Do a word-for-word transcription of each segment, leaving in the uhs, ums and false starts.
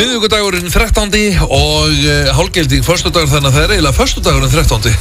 Miðvikudagurinn þrettándi og uh, hálfgilding föstudagur, þannig að það er eiginlega föstudagurinn þrettándi.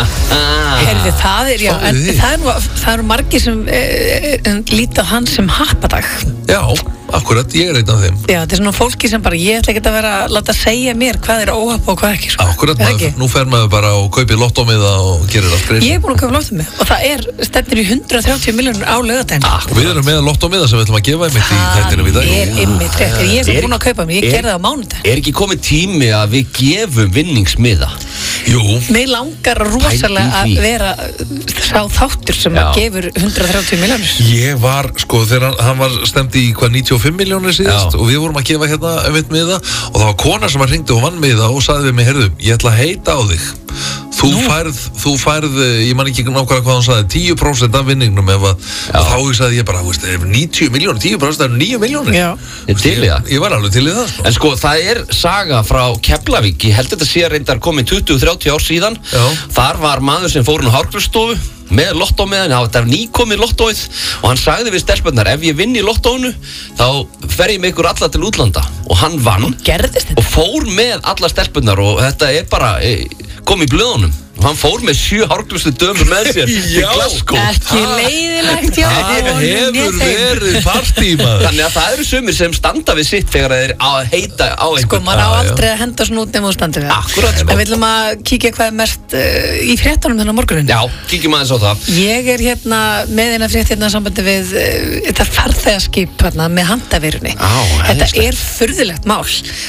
Herði, það er, já, en það er, það eru margir sem e, e, líta hann sem happadag. Já, akkurat, ég er einn af þeim. Já, þetta er svona fólki sem bara, ég ætla ekki að vera að láta segja mér hvað er óhapp og hvað ekki, sko. Akkurat, maður, nú fer maður bara og kaupir lottómiða og gerir allt greið. Ég er búin að kaupa lottómiða og það er stefnir í hundrað þrjátíu milljónir á laugardaginn. Ah, við erum með lottómiða sem við ætlum að gefa einmitt í þættinum í dag. Það er einmitt rétt, ég er sem búin að kaupa mér, ég gerði það á mánudaginn. Er ekki komið tími að við gefum vinningsmiða? Jú. Mér langar rosalega að vera sá þáttur sem að gefur hundrað þrjátíu milljónir. Ég var, sko, þegar hann var stemt í hvað níutíu og fimm milljónir síðast. Já. Og við vorum að gefa hérna einmitt miða og það var kona sem að hringdi og vann miða og sagði við mig, heyrðu, ég ætla að heita á þig. Þú Nú. færð, þú færð, ég man ekki nákvæmlega hvað hann sagði, tíu prósent af vinningnum ef að, og þá ég sagði ég bara, veist, níutíu milljónir, tíu prósent er níu milljónir. Já. Ég til í það. Ég var alveg til í það, sko. En sko, það er saga frá Keflavík, ég held þetta sé að reyndar komið tuttugu til þrjátíu ár síðan. Já. Þar var maður sem fór inn á hárgreiðslustofu með lottómiðan, það var nýkomið lottóið og hann sagði við stelpurnar, ef ég vinn í lottóinu þá fer ég með ykkur alla til útlanda og hann vann og fór með alla stelpurnar og þetta er bara kom í blöðunum og hann fór með sjö hárgreiðslu dömur með sér til Glasgow. Ekki leiðilegt, já. Það hefur verið partímaður. Þannig að það eru sumir sem standa við sitt þegar þeir að heita á einhvern. Sko, maður á aldrei að henda svona út nema þú standir við það. Akkurat, sko. En við ætlum að kíkja hvað er mest uh, í fréttunum þennan morgunin. Já, kíkjum aðeins á það. Ég er hérna með eina frétt hérna sambandi við uh, þetta farþegaskip hérna með handavirunni. Á, þetta er furðulegt mál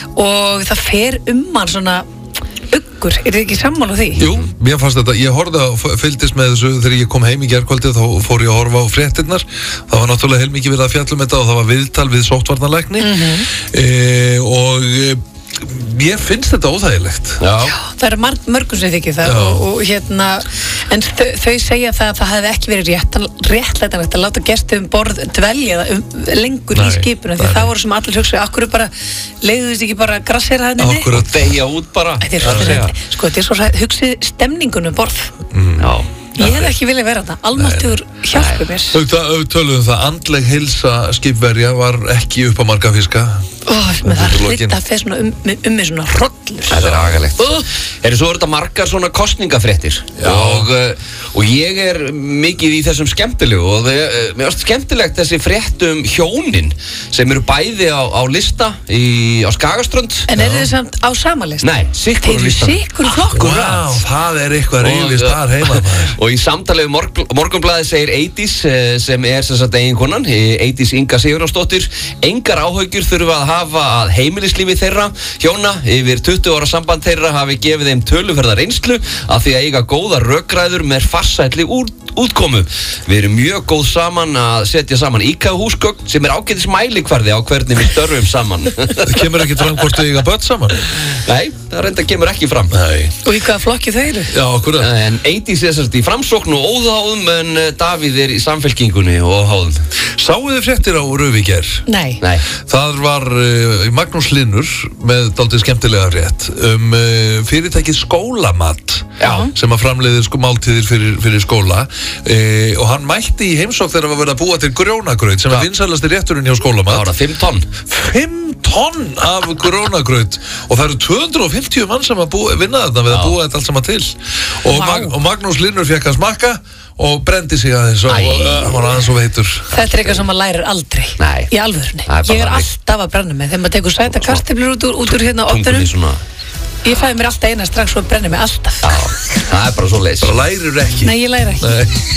og það fer um hann svona uggur, er þið ekki sammála því? Jú, mér fannst þetta, ég horfði að fylgdist með þessu þegar ég kom heim í gærkvöldi þá fór ég að horfa á fréttirnar það var náttúrulega heilmikið verið að fjalla um þetta og það var viðtal við sóttvarnalækni mm-hmm. e, og e, mér finnst þetta óþægilegt. Já. Já, það eru marg, mörgum sem þykir það og, og hérna, en þau, þau segja það að það hefði ekki verið réttlætanlegt að láta gestum borð dvelja um, lengur nei, í skipinu því það voru sem allir hugsaði, akkur bara leiðuðist ekki bara grassera henni? Akkur að deyja út bara. Þetta er svo, þetta, sko, þetta er svo hugsið stemningunum borð. Mm. Já. Ég hef ekki viljað vera þetta, almáttugur hjálpu mér. Þau töluðum það, andleg heilsa skipverja var ekki upp á marga fiska. Ó, með það hluta að feð svona um, um með svona hrollur. Það er agalegt. Eru svo er þetta margar svona kosningafréttir og, og ég er mikið í þessum skemmtilegu og það, mér finnst skemmtilegt þessi frétt um hjónin sem eru bæði á, á lista í, á Skagaströnd. En eru þið samt á sama lista? Nei, sikkur á listan. Sikkur flokkur? Vá, það er eitthvað reyfist þar heima maður. Og í samtalið morg, Morgunblaðið segir Eydís sem er sem sagt eiginkonan, Eydís Inga Sigurjónsdóttir, engar áhyggjur þurfa að hafa að heimilislífi þeirra hjóna yfir tuttugu ára samband þeirra hafi gefið þeim töluverða reynslu af því að eiga góða rökræður með farsælli út, útkomu. Við erum mjög góð saman að setja saman IKEA-húsgögn sem er ágætis mælikvarði á hvernig við störfum saman. Það kemur ekki fram hvort þau eiga börn saman? Nei, það reynda kemur ekki fram. Nei. Og í hvaða flokki þau eru? Já, okkur. En Eydís er sérst í Framsókn og óháðum en Davíð er í Samfylkingunni og óháðum. Sáuðu fréttir á Röf í gær? Nei. Nei. Það var uh, Magnús Hlynur með dálítið skemmtilega frétt um uh, fyrirtækið Skólamat Já. sem að framleiðir sko máltíðir fyrir, fyrir skóla uh, og hann mætti í heimsókn þegar það var verið að búa til grjónagraut sem er vinsælasti rétturinn hjá Skólamat. Það var fimm tonn. fimm tonn af grjónagraut og það eru tvö hundruð og fimmtíu mann sem að búa, vinna þetta við að búa þetta allt saman til og, Mag, og Magnús Hlynur fékk að smakka og brendi sig aðeins og hann var aðeins og veitur. Þetta er eitthvað sem maður lærir aldrei. Nei. Í alvörunni. Er ég er alltaf að brenna mig. Þegar maður tekur sæta kartöflur út úr, út úr hérna ofnunum. Svona... Ég fæði mér alltaf eina strax og brenni mig alltaf. Já, það er bara svo leys. Bara lærir ekki. Nei, ég læri ekki. Nei.